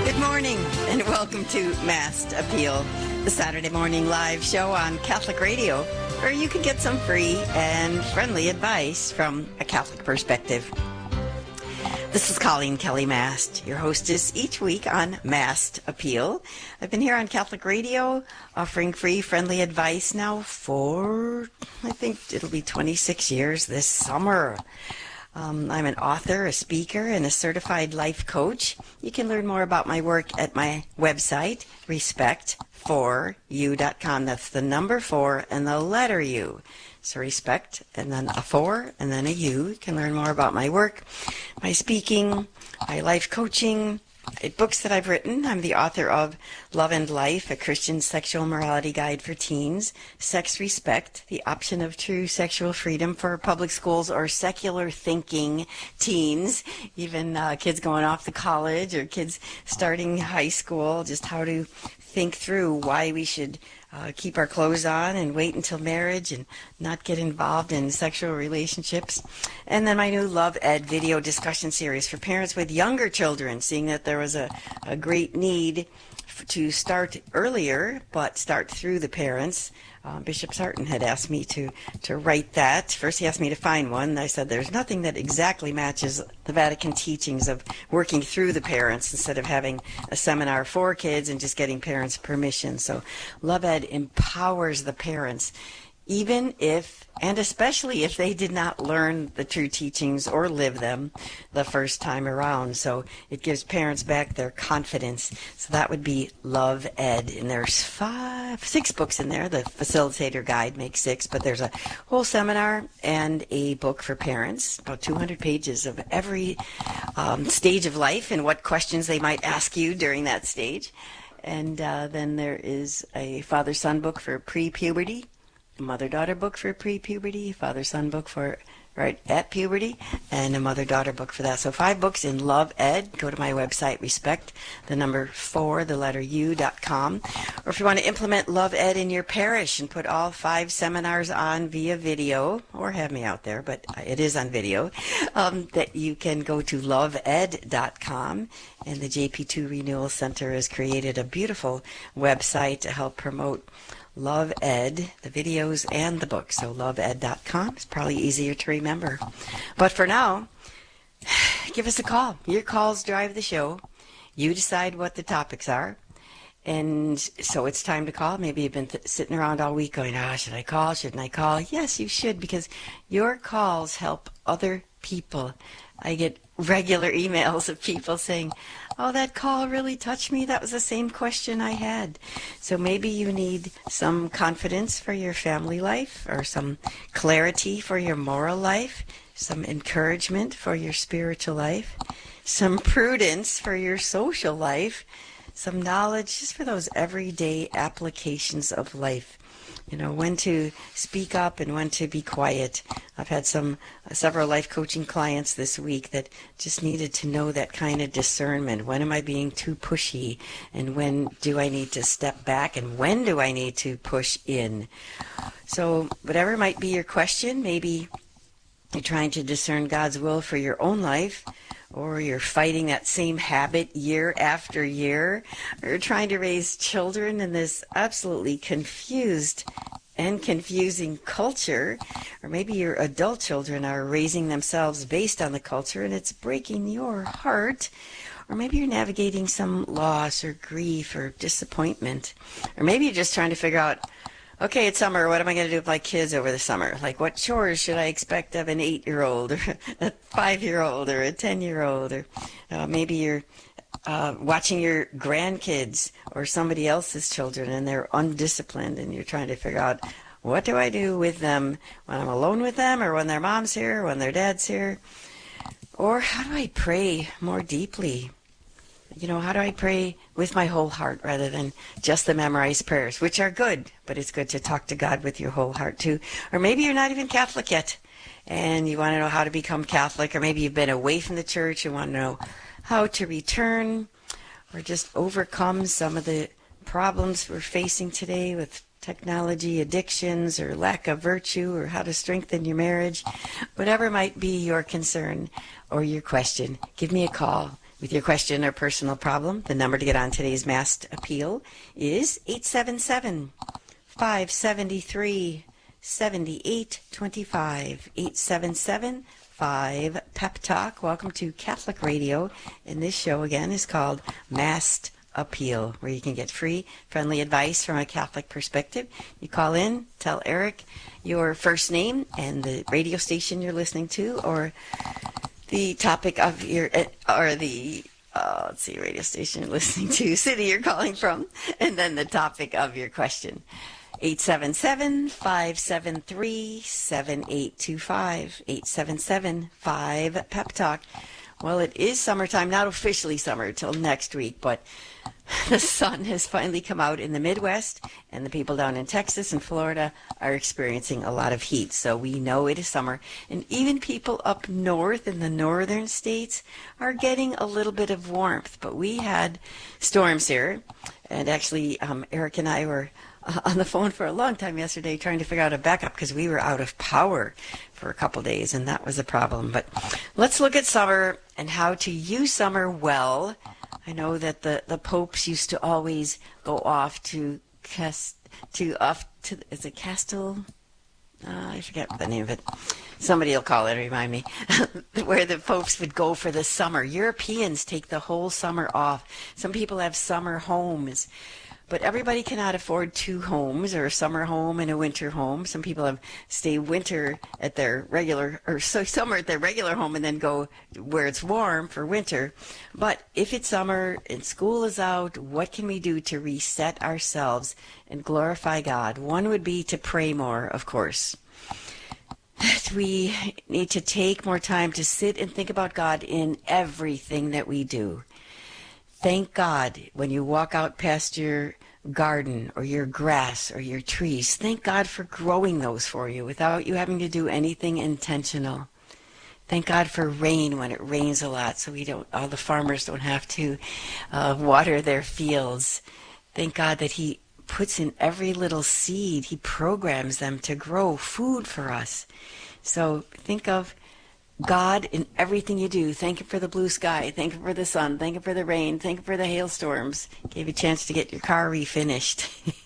Good morning and welcome to Masked Appeal, the Saturday morning live show on Catholic Radio, where you can get some free and friendly advice from a Catholic perspective. This is Colleen Kelly Mast, your hostess each week on Masked Appeal. I've been here on Catholic Radio offering free, friendly advice now for, I think it'll be 26 years this summer. I'm an author, a speaker, and a certified life coach. You can learn more about my work at my website, respect4u.com. That's the number 4 and the letter U. So respect, and then a 4, and then a U. You can learn more about my work, my speaking, my life coaching, books that I've written. I'm the author of Love and Life, a Christian sexual morality guide for teens, Sex Respect, the option of true sexual freedom for public schools or secular thinking teens, even kids going off to college or kids starting high school, just how to think through why we should keep our clothes on and wait until marriage and not get involved in sexual relationships. And then my new Love Ed video discussion series for parents with younger children, seeing that there was a great need to start earlier, but start through the parents. Bishop Sarton had asked me to write that. First he asked me to find one, and I said there's nothing that exactly matches the Vatican teachings of working through the parents instead of having a seminar for kids and just getting parents' permission. So Love Ed empowers the parents, even if, and especially if they did not learn the true teachings or live them the first time around. So it gives parents back their confidence. So that would be Love Ed. And there's 6 books in there. The facilitator guide makes 6, but there's a whole seminar and a book for parents, about 200 pages of every stage of life and what questions they might ask you during that stage. And then there is a father-son book for pre-puberty, a mother-daughter book for pre-puberty, father-son book for right at puberty, and a mother-daughter book for that. So 5 books in Love Ed. Go to my website, respect, the number 4, the letter U.com. Or if you want to implement Love Ed in your parish and put all 5 seminars on via video, or have me out there, but it is on video, that you can go to loveed.com. And the JP2 Renewal Center has created a beautiful website to help promote Love Ed, the videos and the book. So loveed.com is probably easier to remember. But for now, give us a call. Your calls drive the show. You decide what the topics are. And so it's time to call. Maybe you've been sitting around all week going, should I call? Shouldn't I call? Yes, you should, because your calls help other people. I get regular emails of people saying, that call really touched me. That was the same question I had. So maybe you need some confidence for your family life, or some clarity for your moral life, some encouragement for your spiritual life, some prudence for your social life, some knowledge just for those everyday applications of life. You know, when to speak up and when to be quiet. I've had several life coaching clients this week that just needed to know that kind of discernment. When am I being too pushy? And when do I need to step back? And when do I need to push in? So whatever might be your question, maybe you're trying to discern God's will for your own life, or you're fighting that same habit year after year, or you're trying to raise children in this absolutely confused and confusing culture, or maybe your adult children are raising themselves based on the culture and it's breaking your heart, or maybe you're navigating some loss or grief or disappointment, or maybe you're just trying to figure out, okay, it's summer. What am I going to do with my kids over the summer? Like, what chores should I expect of an 8-year-old or a 5-year-old or a 10-year-old? Or maybe you're watching your grandkids or somebody else's children and they're undisciplined, and you're trying to figure out, what do I do with them when I'm alone with them, or when their mom's here, or when their dad's here? Or how do I pray more deeply? You know, how do I pray with my whole heart rather than just the memorized prayers, which are good, but it's good to talk to God with your whole heart too. Or maybe you're not even Catholic yet and you want to know how to become Catholic, or maybe you've been away from the church and want to know how to return or just overcome some of the problems we're facing today with technology, addictions, or lack of virtue, or how to strengthen your marriage. Whatever might be your concern or your question, give me a call. with your question or personal problem. The number to get on today's Mass Appeal is 877-573-7825. 877-5 Pep Talk. Welcome to Catholic Radio, and this show again is called Mass Appeal, where you can get free, friendly advice from a Catholic perspective. You call in, tell Eric your first name and the radio station you're listening to, or the topic of your, or the, radio station you're listening to, city you're calling from, and then the topic of your question. 877-573-7825. 877-5-PEP-TALK. Well, it is summertime, not officially summer till next week, but the sun has finally come out in the Midwest, and the people down in Texas and Florida are experiencing a lot of heat. So we know it is summer, and even people up north in the northern states are getting a little bit of warmth. But we had storms here, and actually Eric and I were on the phone for a long time yesterday trying to figure out a backup because we were out of power for a couple days, and that was a problem. But let's look at summer and how to use summer well. I know that the popes used to always go off to is it Castel? I forget the name of it. Somebody will call it, remind me. Where the popes would go for the summer. Europeans take the whole summer off. Some people have summer homes. But everybody cannot afford two homes, or a summer home and a winter home. Some people stay winter at their regular, or summer at their regular home and then go where it's warm for winter. But if it's summer and school is out, what can we do to reset ourselves and glorify God? One would be to pray more, of course. We need to take more time to sit and think about God in everything that we do. Thank God when you walk out past your garden or your grass or your trees. Thank God for growing those for you without you having to do anything intentional. Thank God for rain when it rains a lot, so all the farmers don't have to water their fields. Thank God that He puts in every little seed. He programs them to grow food for us. So think of God in everything you do. Thank Him for the blue sky. Thank Him for the sun. Thank Him for the rain. Thank Him for the hailstorms. Gave you a chance to get your car refinished.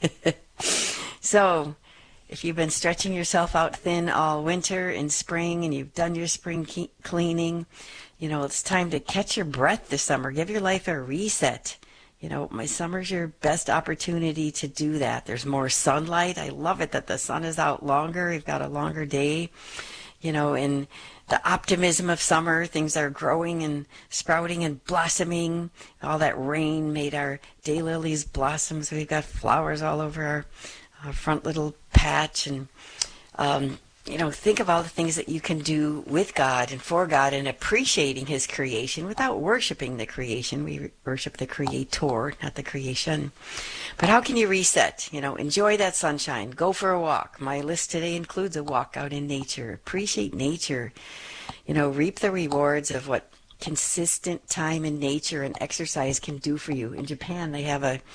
So, if you've been stretching yourself out thin all winter and spring, and you've done your spring cleaning, it's time to catch your breath this summer. Give your life a reset. My summer's your best opportunity to do that. There's more sunlight. I love it that the sun is out longer. We've got a longer day, and the optimism of summer, things are growing and sprouting and blossoming. All that rain made our daylilies blossom, so we've got flowers all over our front little patch. And, think of all the things that you can do with God and for God and appreciating His creation without worshiping the creation. We worship the Creator, not the creation. But how can you reset? Enjoy that sunshine. Go for a walk. My list today includes a walk out in nature. Appreciate nature. Reap the rewards of what consistent time in nature and exercise can do for you. In Japan, they have a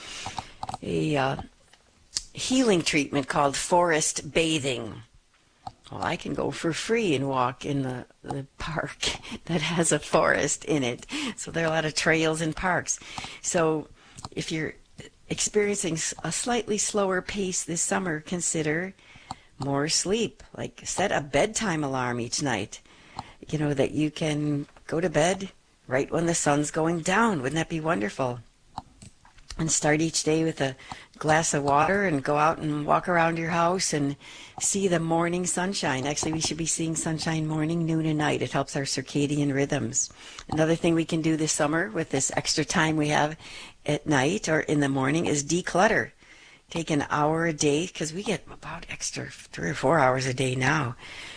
healing treatment called forest bathing. Well, I can go for free and walk in the park that has a forest in it. So there are a lot of trails and parks. So if you're experiencing a slightly slower pace this summer, consider more sleep. Like set a bedtime alarm each night. That you can go to bed right when the sun's going down. Wouldn't that be wonderful? And start each day with a glass of water and go out and walk around your house and see the morning sunshine. Actually, we should be seeing sunshine morning, noon, and night. It helps our circadian rhythms. Another thing we can do this summer with this extra time we have at night or in the morning is declutter. Take an hour a day, because we get about extra 3 or 4 hours a day now.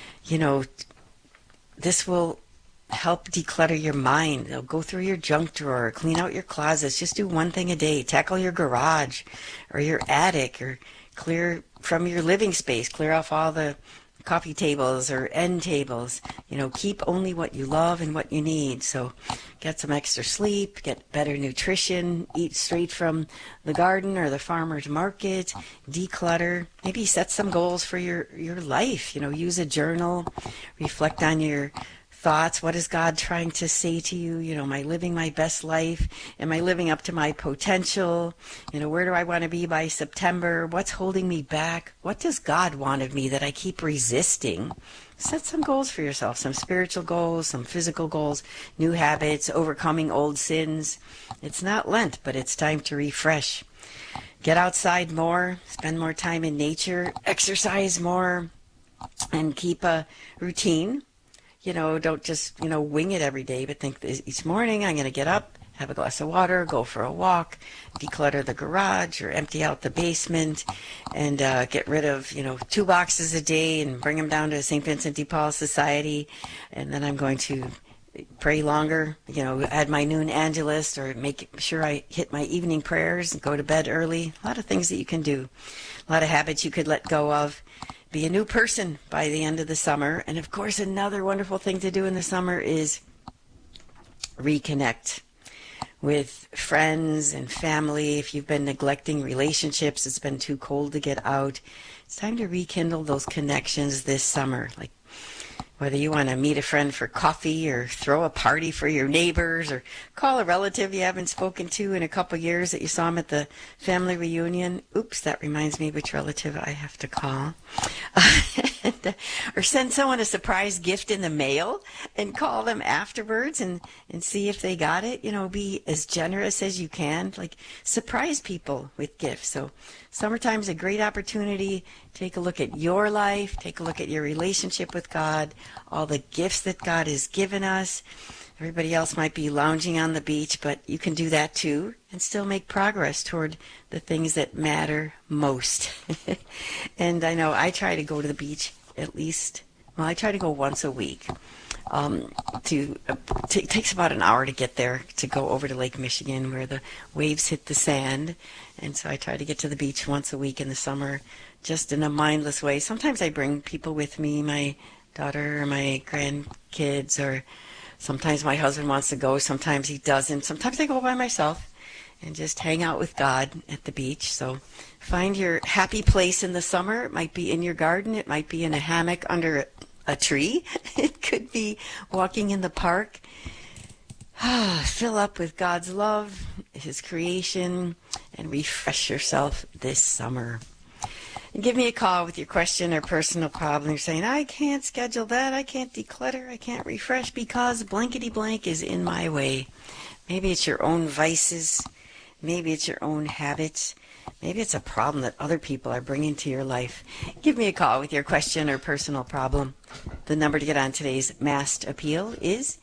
This will help declutter your mind. They'll go through your junk drawer, clean out your closets. Just do one thing a day. Tackle your garage or your attic, or clear from your living space. Clear off all the coffee tables or end tables. Keep only what you love and what you need. So get some extra sleep, get better nutrition, eat straight from the garden or the farmer's market, declutter, maybe set some goals for your life. Use a journal, reflect on your thoughts. What is God trying to say to you? Am I living my best life? Am I living up to my potential? Where do I want to be by September? What's holding me back? What does God want of me that I keep resisting? Set some goals for yourself, some spiritual goals, some physical goals, new habits, overcoming old sins. It's not Lent, but it's time to refresh. Get outside more, spend more time in nature, exercise more, and keep a routine. Don't just, wing it every day, but think each morning I'm going to get up, have a glass of water, go for a walk, declutter the garage or empty out the basement, and get rid of, 2 boxes a day and bring them down to St. Vincent de Paul Society. And then I'm going to pray longer, add my noon angelus or make sure I hit my evening prayers and go to bed early. A lot of things that you can do. A lot of habits you could let go of. Be a new person by the end of the summer. And of course, another wonderful thing to do in the summer is reconnect with friends and family. If you've been neglecting relationships, it's been too cold to get out. It's time to rekindle those connections this summer. Like whether you want to meet a friend for coffee or throw a party for your neighbors or call a relative you haven't spoken to in a couple years that you saw them at the family reunion. Oops, that reminds me which relative I have to call. Or send someone a surprise gift in the mail and call them afterwards and see if they got it. Be as generous as you can. Like surprise people with gifts. So summertime's a great opportunity. Take a look at your life. Take a look at your relationship with God. All the gifts that God has given us. Everybody else might be lounging on the beach, but you can do that too and still make progress toward the things that matter most. And I know I try to go to the beach at least, I try to go once a week. It takes about an hour to get there, to go over to Lake Michigan where the waves hit the sand. And so I try to get to the beach once a week in the summer, just in a mindless way. Sometimes I bring people with me, my daughter or my grandkids, or sometimes my husband wants to go, sometimes he doesn't. Sometimes I go by myself and just hang out with God at the beach. So find your happy place in the summer. It might be in your garden. It might be in a hammock under a tree. It could be walking in the park. Fill up with God's love, His creation, and refresh yourself this summer. And give me a call with your question or personal problem. You're saying, I can't schedule that, I can't declutter, I can't refresh because blankety blank is in my way. Maybe it's your own vices. Maybe it's your own habits. Maybe it's a problem that other people are bringing to your life. Give me a call with your question or personal problem. The number to get on today's Masked Appeal is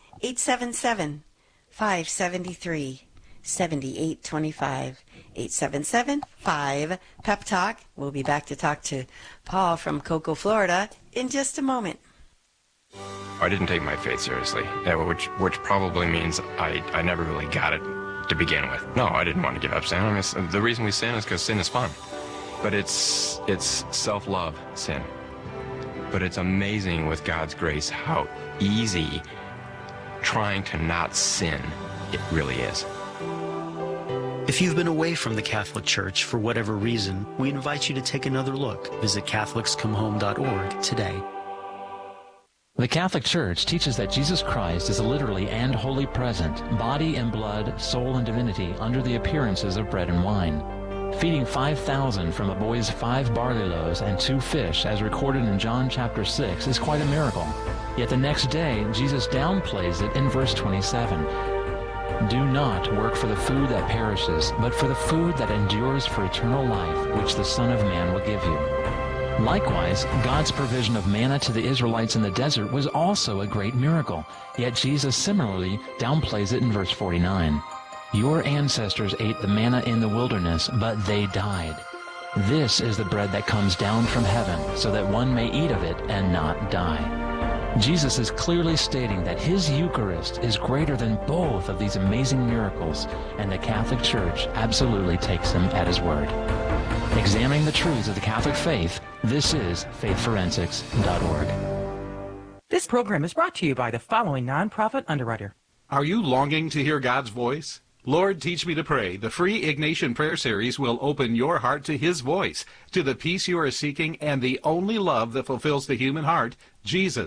877-573-7825. 877-5-PEP-TALK. We'll be back to talk to Paul from Cocoa, Florida in just a moment. I didn't take my faith seriously, which probably means I never really got it to begin with. No, I didn't want to give up sin. The reason we sin is because sin is fun. But it's self-love sin. But it's amazing with God's grace how easy trying to not sin it really is. If you've been away from the Catholic Church for whatever reason, we invite you to take another look. Visit CatholicsComeHome.org today. The Catholic Church teaches that Jesus Christ is literally and wholly present, body and blood, soul and divinity, under the appearances of bread and wine. Feeding 5,000 from a boy's 5 barley loaves and 2 fish, as recorded in John chapter 6, is quite a miracle. Yet the next day, Jesus downplays it in verse 27. Do not work for the food that perishes, but for the food that endures for eternal life, which the Son of Man will give you. Likewise, God's provision of manna to the Israelites in the desert was also a great miracle, yet Jesus similarly downplays it in verse 49. Your ancestors ate the manna in the wilderness, but they died. This is the bread that comes down from heaven, so that one may eat of it and not die. Jesus is clearly stating that his Eucharist is greater than both of these amazing miracles, and the Catholic Church absolutely takes him at his word. Examining the truths of the Catholic faith, this is faithforensics.org. This program is brought to you by the following nonprofit underwriter. Are you longing to hear God's voice? Lord, Teach Me to Pray, the free Ignatian Prayer Series will open your heart to His voice, to the peace you are seeking, and the only love that fulfills the human heart, Jesus.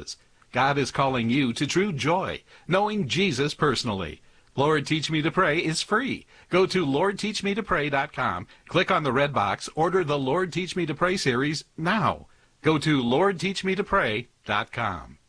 God is calling you to true joy, knowing Jesus personally. Lord Teach Me to Pray is free. Go to LordTeachMeToPray.com, click on the red box, order the Lord Teach Me to Pray series now. Go to LordTeachMeToPray.com.